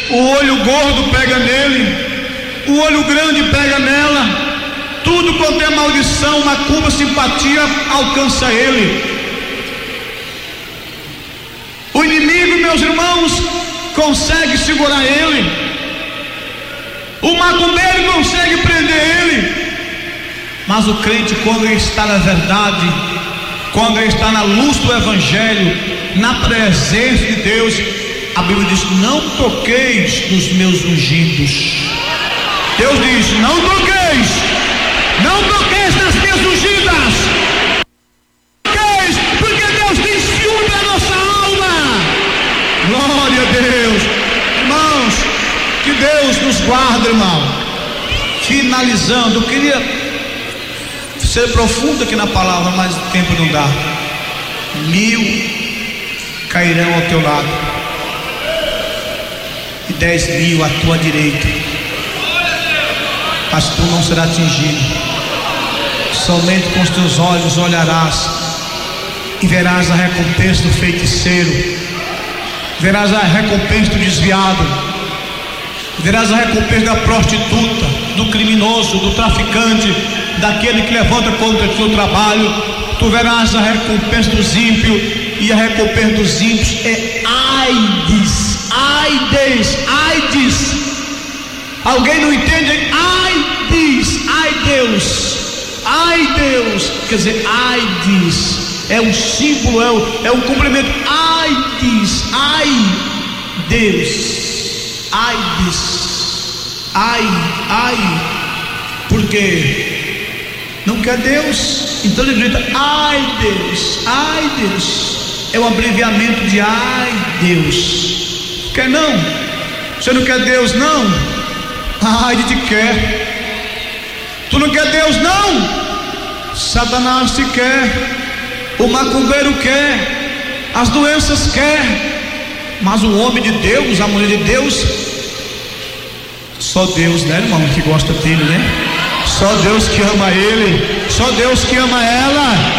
o olho gordo pega nele, o olho grande pega nela, tudo quanto é maldição, macumba, simpatia, alcança ele. O inimigo, meus irmãos, consegue segurar ele, o macumbeiro consegue prender ele, mas o crente, quando ele está na verdade, quando ele está na luz do evangelho, na presença de Deus, a Bíblia diz: não toqueis nos meus ungidos. Deus diz: não toqueis nas minhas ungidas, porque Deus tem ciúme da nossa alma. Glória a Deus, irmãos, que Deus nos guarde, irmão. Finalizando, eu queria ser profundo aqui na palavra, mas o tempo não dá. 1000 cairão ao teu lado e 10.000 à tua direita, mas tu não serás atingido. Somente com os teus olhos olharás e verás a recompensa do feiticeiro, verás a recompensa do desviado, verás a recompensa da prostituta, do criminoso, do traficante, daquele que levanta contra o teu trabalho. Tu verás a recompensa dos ímpios, e a recompensa dos ímpios é AIDS. Alguém não entende? Ai Deus, quer dizer, AIDS é um símbolo, é um cumprimento. AIDS, porque não quer Deus, então ele grita: ai Deus. É um abreviamento de ai Deus. Quer não? Você não quer Deus não? Ai de te quer. Tu não quer Deus não? Satanás te quer, o macumbeiro quer, as doenças quer, mas o homem de Deus, a mulher de Deus, só Deus, né, irmão, que gosta dele, né? Só Deus que ama ele, só Deus que ama ela.